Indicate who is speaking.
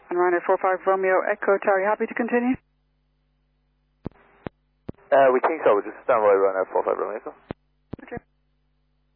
Speaker 1: And Ryanair 45 Romeo Echo Tower, you happy to continue?
Speaker 2: We think so. We'll just stand by Ryanair 45 Romeo Echo.